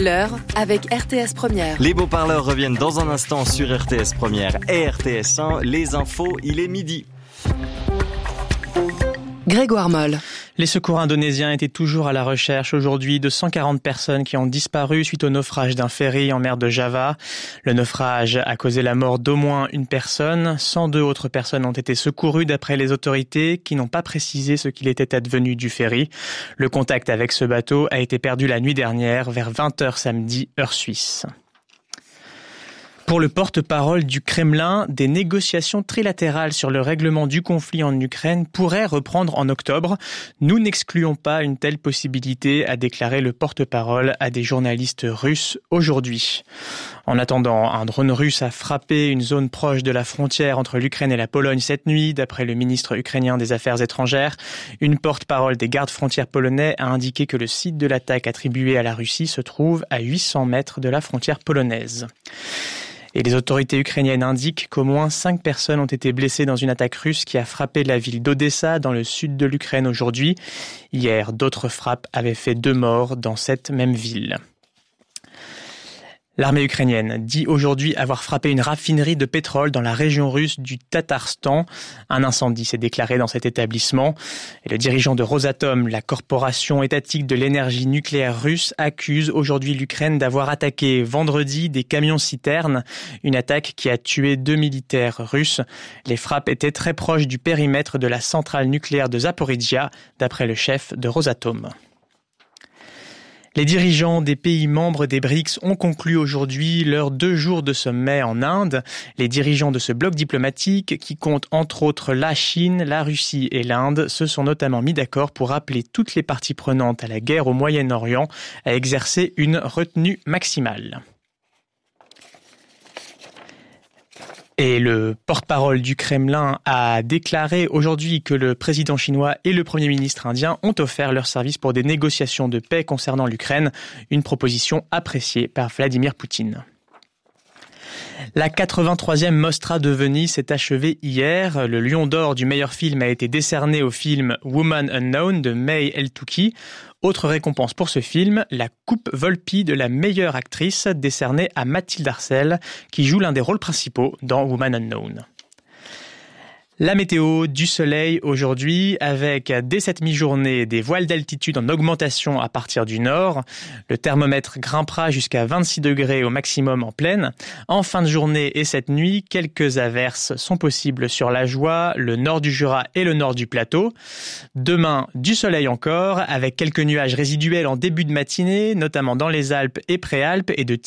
L'heure avec RTS Première. Les beaux parleurs reviennent dans un instant sur RTS Première et RTS 1. Les infos, il est midi. Grégoire Moll. Les secours indonésiens étaient toujours à la recherche aujourd'hui de 140 personnes qui ont disparu suite au naufrage d'un ferry en mer de Java. Le naufrage a causé la mort d'au moins une personne. 102 autres personnes ont été secourues d'après les autorités qui n'ont pas précisé ce qu'il était advenu du ferry. Le contact avec ce bateau a été perdu la nuit dernière vers 20h samedi, heure suisse. Pour le porte-parole du Kremlin, des négociations trilatérales sur le règlement du conflit en Ukraine pourraient reprendre en octobre. Nous n'excluons pas une telle possibilité, a déclaré le porte-parole à des journalistes russes aujourd'hui. En attendant, un drone russe a frappé une zone proche de la frontière entre l'Ukraine et la Pologne cette nuit, d'après le ministre ukrainien des Affaires étrangères. Une porte-parole des gardes-frontières polonais a indiqué que le site de l'attaque attribué à la Russie se trouve à 800 mètres de la frontière polonaise. Et les autorités ukrainiennes indiquent qu'au moins 5 personnes ont été blessées dans une attaque russe qui a frappé la ville d'Odessa dans le sud de l'Ukraine aujourd'hui. Hier, d'autres frappes avaient fait 2 morts dans cette même ville. L'armée ukrainienne dit aujourd'hui avoir frappé une raffinerie de pétrole dans la région russe du Tatarstan. Un incendie s'est déclaré dans cet établissement. Et le dirigeant de Rosatom, la corporation étatique de l'énergie nucléaire russe, accuse aujourd'hui l'Ukraine d'avoir attaqué vendredi des camions-citernes. Une attaque qui a tué 2 militaires russes. Les frappes étaient très proches du périmètre de la centrale nucléaire de Zaporizhzhia, d'après le chef de Rosatom. Les dirigeants des pays membres des BRICS ont conclu aujourd'hui leurs 2 jours de sommet en Inde. Les dirigeants de ce bloc diplomatique, qui compte entre autres la Chine, la Russie et l'Inde, se sont notamment mis d'accord pour appeler toutes les parties prenantes à la guerre au Moyen-Orient à exercer une retenue maximale. Et le porte-parole du Kremlin a déclaré aujourd'hui que le président chinois et le premier ministre indien ont offert leurs services pour des négociations de paix concernant l'Ukraine, une proposition appréciée par Vladimir Poutine. La 83e Mostra de Venise s'est achevée hier. Le Lion d'or du meilleur film a été décerné au film Woman Unknown de May El-Touki. Autre récompense pour ce film, la Coupe Volpi de la meilleure actrice décernée à Mathilde Arcel, qui joue l'un des rôles principaux dans Woman Unknown. La météo, du soleil aujourd'hui avec dès cette mi-journée des voiles d'altitude en augmentation à partir du nord. Le thermomètre grimpera jusqu'à 26 degrés au maximum en plaine. En fin de journée et cette nuit, quelques averses sont possibles sur la Joie, le nord du Jura et le nord du plateau. Demain, du soleil encore avec quelques nuages résiduels en début de matinée, notamment dans les Alpes et Préalpes et de